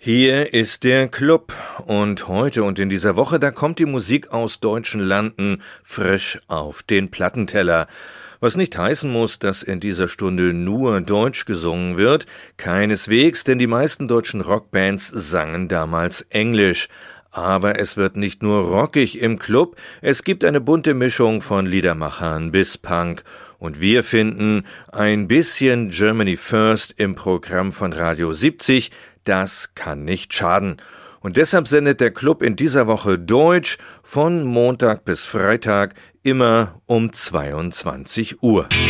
Hier ist der Club und heute und in dieser Woche, da kommt die Musik aus deutschen Landen frisch auf den Plattenteller. Was nicht heißen muss, dass in dieser Stunde nur Deutsch gesungen wird, keineswegs, denn die meisten deutschen Rockbands sangen damals Englisch. Aber es wird nicht nur rockig im Club, es gibt eine bunte Mischung von Liedermachern bis Punk. Und wir finden, ein bisschen Germany First im Programm von Radio 70, das kann nicht schaden. Und deshalb sendet der Club in dieser Woche Deutsch von Montag bis Freitag immer um 22 Uhr.